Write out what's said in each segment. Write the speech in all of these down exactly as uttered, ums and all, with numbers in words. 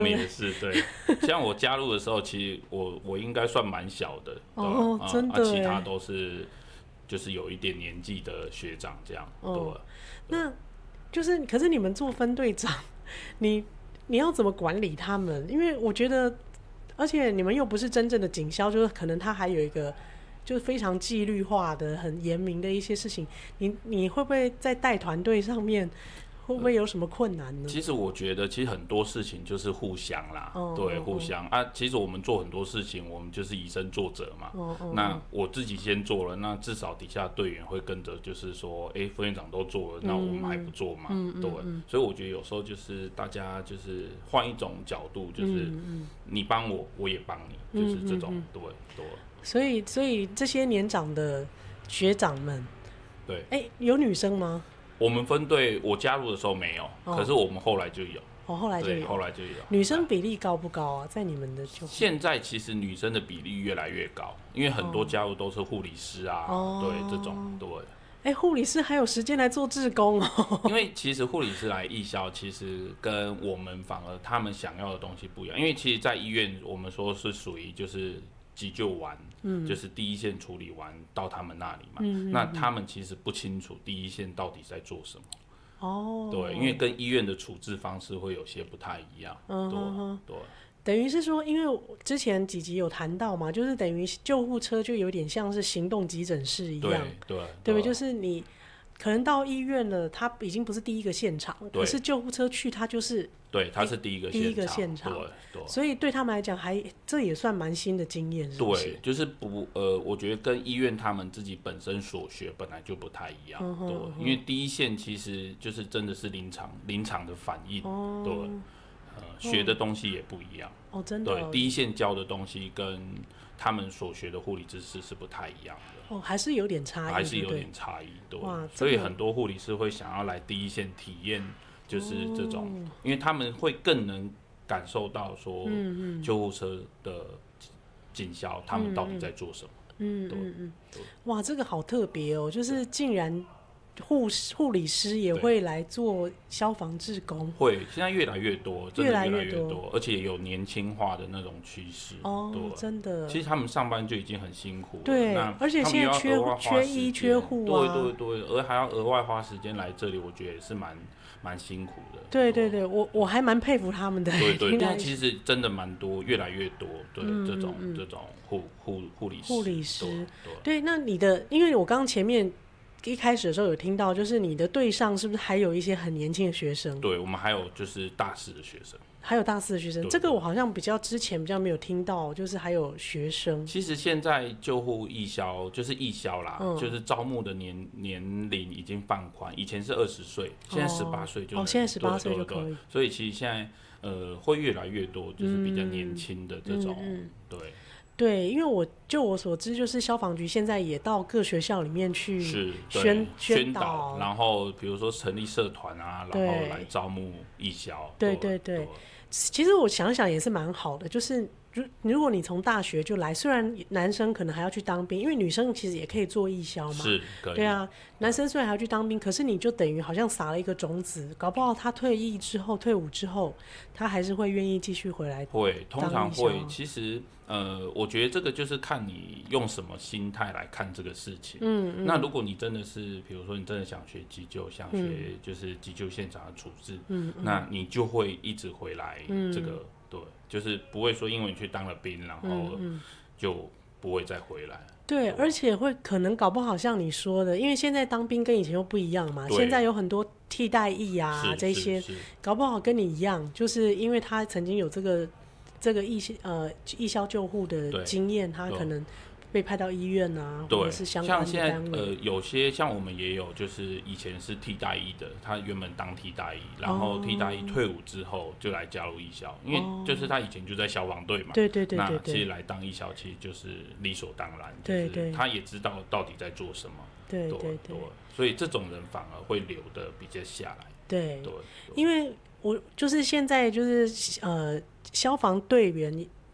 我们也是对。像我加入的时候，其实我我应该算蛮小的， 哦， 啊、 真的、 啊，其他都是就是有一点年纪的学长这样， 哦、 对。 那就是，可是你们做分队长，你你要怎么管理他们？因为我觉得，而且你们又不是真正的警消，就是可能他还有一个就是非常纪律化的、很严明的一些事情。你你会不会在带团队上面？会不会有什么困难呢？ 其实我觉得，其实很多事情就是互相啦， 哦、 对， 哦、 互相啊。其实我们做很多事情，我们就是以身作则嘛。 哦哦、 那我自己先做了，那至少底下队员会跟着，就是说，哎、欸，副院长都做了，那我们还不做嘛？ 嗯嗯、 对、 嗯， 所以我觉得有时候就是大家就是换一种角度，就是你帮我，我也帮你，就是这种， 嗯、 对对。 所以，所以这些年长的学长们， 对， 哎、欸，有女生吗？ 我们分队我加入的时候没有，哦、可是我们后来就有。 哦，后来就有， 后来就有。 女生比例高不高啊？在你们的就现在其实女生的比例越来越高，因为很多加入都是护理师啊，哦、对这种对。 哎、欸，护理师还有时间来做志工哦。 因为其实护理师来义消，其实跟我们反而他们想要的东西不一样。因为其实，在医院我们说是属于就是急救完，嗯，就是第一线处理完到他们那里嘛，嗯嗯嗯，那他们其实不清楚第一线到底在做什么。哦，对，因为跟医院的处置方式会有些不太一样，嗯、对对。 等于是说，因为之前几集有谈到嘛，就是等于救护车就有点像是行动急诊室一样， 对对， 对不对？就是你可能到医院了，它已经不是第一个现场，可是救护车去，它就是对，它是第一个现场， 第一个现场， 对对。 所以对他们来讲，还这也算蛮新的经验，是不是？ 对，就是不呃，我觉得跟医院他们自己本身所学本来就不太一样，嗯、对，嗯、因为第一线其实就是真的是临场临场的反应，哦、对。呃，学的东西也不一样哦，真的、哦。 对，第一线教的东西跟他们所学的护理知识是不太一样的。 哦，还是有点差异， 还是有点差异，对。 哇， 所以很多护理师会想要来第一线体验，就是这种，哦、因为他们会更能感受到说，嗯嗯，救护车的警消他们到底在做什么。 嗯嗯嗯。哇，这个好特别哦，就是竟然。护护理师也会来做消防志工， 会现在越来越多，真的越来越多，越多而且有年轻化的那种趋势。 哦，对，真的。 其实他们上班就已经很辛苦了， 对， 那而且现在缺缺医缺护啊，对对对，而还要额外花时间来这里，我觉得也是蛮蛮辛苦的。 对对对，我我还蛮佩服他们的。 对对对，其实真的蛮多，越来越多，对、嗯、这种、嗯、这种护护护理师。 护理师， 对对, 对，那你的，因为我刚刚前面。一开始的时候有听到，就是你的队上是不是还有一些很年轻的学生？ 对，我们还有就是大四的学生， 还有大四的学生。这个我好像比较之前比较没有听到，就是还有学生。 其实现在救护义消就是义消啦、嗯，就是招募的年年龄已经放宽，以前是二十岁，现在十八岁就哦，现在十八岁就可以。 所以其实现在呃会越来越多，就是比较年轻的这种，嗯嗯、对。 对，因为我就我所知，就是消防局现在也到各学校里面去宣宣导，然后比如说成立社团啊，然后来招募义消。 对对 对, 对，其实我想想也是蛮好的，就是如如果你从大学就来，虽然男生可能还要去当兵，因为女生其实也可以做义消嘛， 是，可以。 对啊，男生虽然还要去当兵，可是你就等于好像撒了一个种子，搞不好他退役之后、退伍之后，他还是会愿意继续回来。 会，通常会。其实，呃，我觉得这个就是看你用什么心态来看这个事情。嗯嗯。那如果你真的是，比如说你真的想学急救，想学就是急救现场的处置，嗯嗯，那你就会一直回来这个。嗯对，就是不会说因为你去当了兵，然后就不会再回来。 嗯嗯、对, 对，而且会可能搞不好像你说的，因为现在当兵跟以前又不一样嘛，现在有很多替代役啊，这些搞不好跟你一样，就是因为他曾经有这个这个义呃义消救护的经验，他可能。被派到医院啊，或者是相关的单位。 像现在呃，有些像我们也有，就是以前是替代役的，他原本当替代役，然后替代役退伍之后就来加入义消，因为就是他以前就在消防队嘛。 对对对对对。 那其实来当义消，其实就是理所当然。 对对。 就是他也知道到底在做什么。 对对 对, 对。 所以这种人反而会留的比较下来。 对。 对。 因为我就是现在就是呃消防队员。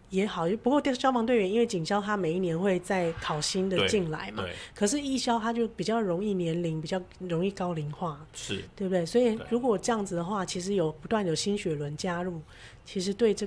也好，不过消防队员因为警消他每一年会再考新的进来嘛，可是义消他就比较容易年龄比较容易高龄化， 是， 对不对？所以如果这样子的话，其实有不断有新血轮加入，其实对这